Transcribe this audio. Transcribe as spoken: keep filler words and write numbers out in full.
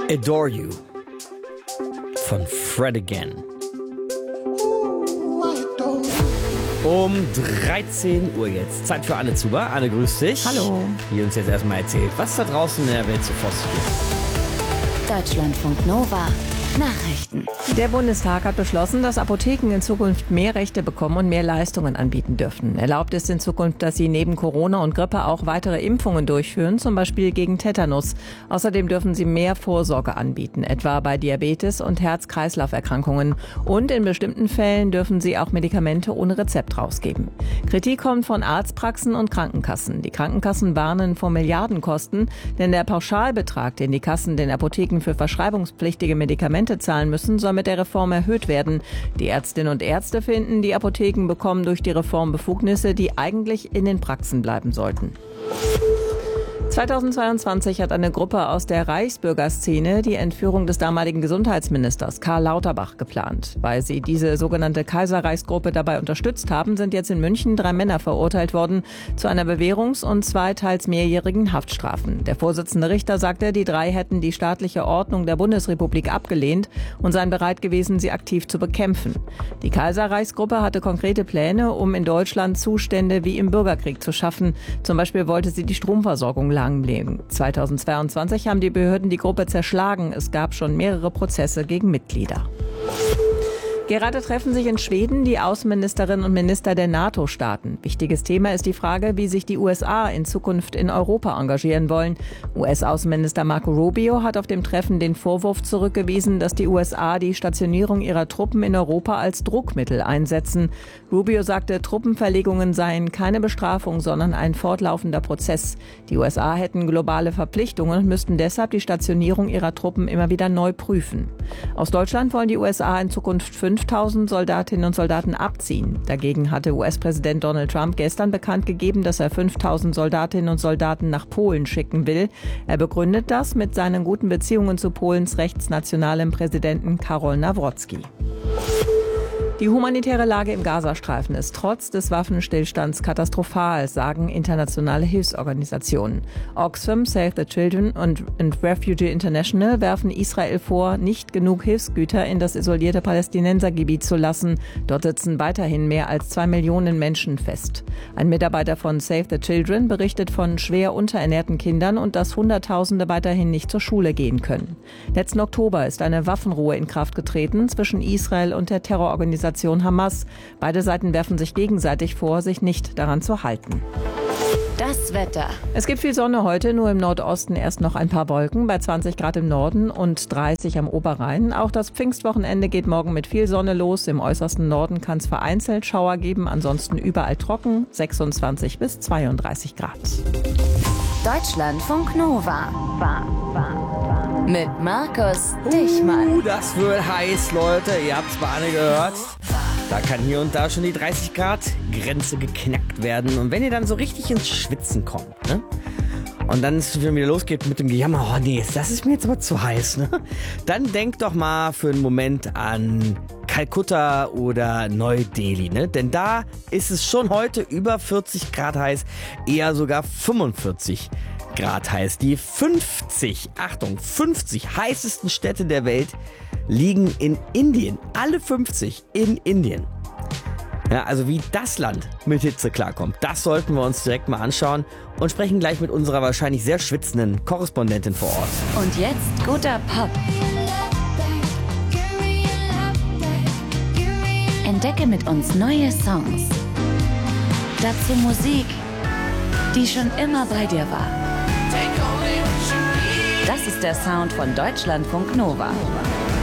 Adore You von Fred Again. Um dreizehn Uhr jetzt. Zeit für Anne Zuber. Anne, grüß dich. Hallo. Die uns jetzt erstmal erzählt, was da draußen in der Welt so vor sich geht. Deutschlandfunk Nova. Nachrichten. Der Bundestag hat beschlossen, dass Apotheken in Zukunft mehr Rechte bekommen und mehr Leistungen anbieten dürfen. Erlaubt ist in Zukunft, dass sie neben Corona und Grippe auch weitere Impfungen durchführen, zum Beispiel gegen Tetanus. Außerdem dürfen sie mehr Vorsorge anbieten, etwa bei Diabetes und Herz-Kreislauf-Erkrankungen. Und in bestimmten Fällen dürfen sie auch Medikamente ohne Rezept rausgeben. Kritik kommt von Arztpraxen und Krankenkassen. Die Krankenkassen warnen vor Milliardenkosten, denn der Pauschalbetrag, den die Kassen den Apotheken für verschreibungspflichtige Medikamente zahlen müssen, soll mit der Reform erhöht werden. Die Ärztinnen und Ärzte finden, die Apotheken bekommen durch die Reform Befugnisse, die eigentlich in den Praxen bleiben sollten. zweitausendzweiundzwanzig hat eine Gruppe aus der Reichsbürgerszene die Entführung des damaligen Gesundheitsministers Karl Lauterbach geplant. Weil sie diese sogenannte Kaiserreichsgruppe dabei unterstützt haben, sind jetzt in München drei Männer verurteilt worden zu einer Bewährungs- und zwei teils mehrjährigen Haftstrafen. Der Vorsitzende Richter sagte, die drei hätten die staatliche Ordnung der Bundesrepublik abgelehnt und seien bereit gewesen, sie aktiv zu bekämpfen. Die Kaiserreichsgruppe hatte konkrete Pläne, um in Deutschland Zustände wie im Bürgerkrieg zu schaffen. Zum Beispiel wollte sie die Stromversorgung lahmlegen. zweitausendzweiundzwanzig haben die Behörden die Gruppe zerschlagen. Es gab schon mehrere Prozesse gegen Mitglieder. Gerade treffen sich in Schweden die Außenministerinnen und Minister der NATO-Staaten. Wichtiges Thema ist die Frage, wie sich die U S A in Zukunft in Europa engagieren wollen. U S-Außenminister Marco Rubio hat auf dem Treffen den Vorwurf zurückgewiesen, dass die U S A die Stationierung ihrer Truppen in Europa als Druckmittel einsetzen. Rubio sagte, Truppenverlegungen seien keine Bestrafung, sondern ein fortlaufender Prozess. Die U S A hätten globale Verpflichtungen und müssten deshalb die Stationierung ihrer Truppen immer wieder neu prüfen. Aus Deutschland wollen die U S A in Zukunft fünftausend Soldatinnen und Soldaten abziehen. Dagegen hatte U S-Präsident Donald Trump gestern bekannt gegeben, dass er fünftausend Soldatinnen und Soldaten nach Polen schicken will. Er begründet das mit seinen guten Beziehungen zu Polens rechtsnationalem Präsidenten Karol Nawrocki. Die humanitäre Lage im Gazastreifen ist trotz des Waffenstillstands katastrophal, sagen internationale Hilfsorganisationen. Oxfam, Save the Children und, und Refugee International werfen Israel vor, nicht genug Hilfsgüter in das isolierte Palästinensergebiet zu lassen. Dort sitzen weiterhin mehr als zwei Millionen Menschen fest. Ein Mitarbeiter von Save the Children berichtet von schwer unterernährten Kindern und dass Hunderttausende weiterhin nicht zur Schule gehen können. Letzten Oktober ist eine Waffenruhe in Kraft getreten zwischen Israel und der Terrororganisation Hamas. Beide Seiten werfen sich gegenseitig vor, sich nicht daran zu halten. Das Wetter. Es gibt viel Sonne heute, nur im Nordosten erst noch ein paar Wolken, bei zwanzig Grad im Norden und dreißig am Oberrhein. Auch das Pfingstwochenende geht morgen mit viel Sonne los. Im äußersten Norden kann es vereinzelt Schauer geben, ansonsten überall trocken, sechsundzwanzig bis zweiunddreißig Grad. Deutschlandfunk Nova. Mit Markus Dichmann. Uh, das wird heiß, Leute. Ihr habt's bei Anne gehört. Da kann hier und da schon die dreißig Grad Grenze geknackt werden. Und wenn ihr dann so richtig ins Schwitzen kommt, ne? Und dann es wieder losgeht mit dem Gejammer, oh nee, das ist mir jetzt aber zu heiß, ne? Dann denkt doch mal für einen Moment an Kalkutta oder Neu-Delhi, ne? Denn da ist es schon heute über vierzig Grad heiß, eher sogar fünfundvierzig Grad heiß. Die fünfzig, Achtung, fünfzig heißesten Städte der Welt liegen in Indien. Alle fünfzig in Indien. Ja, also wie das Land mit Hitze klarkommt, das sollten wir uns direkt mal anschauen und sprechen gleich mit unserer wahrscheinlich sehr schwitzenden Korrespondentin vor Ort. Und jetzt guter Pop. Entdecke mit uns neue Songs. Dazu Musik, die schon immer bei dir war. Das ist der Sound von Deutschlandfunk Nova.